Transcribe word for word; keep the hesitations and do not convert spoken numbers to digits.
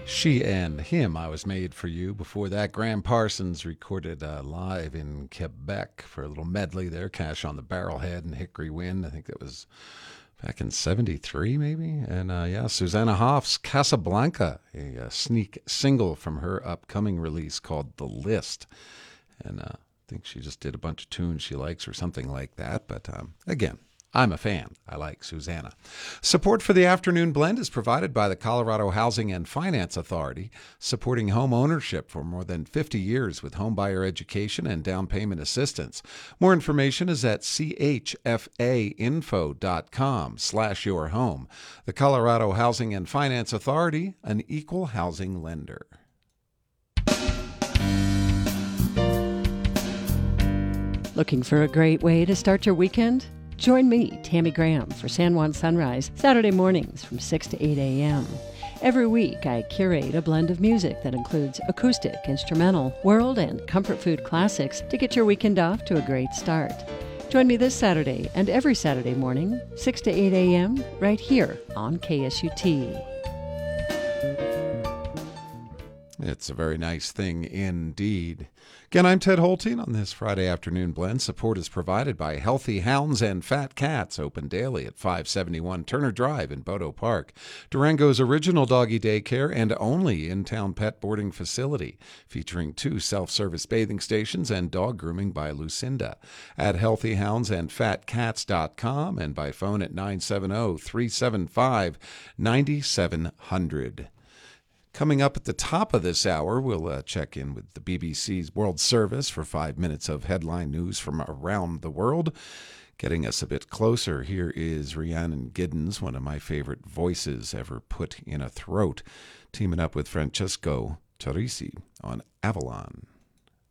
She and Him, I Was Made for You. Before that, Graham Parsons recorded uh, live in Quebec for a little medley there, Cash on the Barrelhead and Hickory Wind. I think that was back in seventy-three, maybe. And uh, yeah, Susanna Hoffs' Casablanca, a, a sneak single from her upcoming release called The List. And uh, I think she just did a bunch of tunes she likes or something like that. But um, again, I'm a fan. I like Susanna. Support for the Afternoon Blend is provided by the Colorado Housing and Finance Authority, supporting home ownership for more than fifty years with homebuyer education and down payment assistance. More information is at chfainfo.com slash your home. The Colorado Housing and Finance Authority, an equal housing lender. Looking for a great way to start your weekend? Join me, Tammy Graham, for San Juan Sunrise, Saturday mornings from six to eight a.m. Every week, I curate a blend of music that includes acoustic, instrumental, world, and comfort food classics to get your weekend off to a great start. Join me this Saturday and every Saturday morning, six to eight a.m., right here on K S U T. It's a very nice thing indeed. Again, I'm Ted Holteen on this Friday Afternoon Blend. Support is provided by Healthy Hounds and Fat Cats, open daily at five seventy-one Turner Drive in Bodo Park. Durango's original doggy daycare and only in-town pet boarding facility, featuring two self-service bathing stations and dog grooming by Lucinda. At healthy hounds and fat cats dot com and by phone at nine seven zero, three seven five, nine seven zero zero. Coming up at the top of this hour, we'll uh, check in with the B B C's World Service for five minutes of headline news from around the world. Getting us a bit closer, here is Rhiannon Giddens, one of my favorite voices ever put in a throat, teaming up with Francesco Torrisi on Avalon.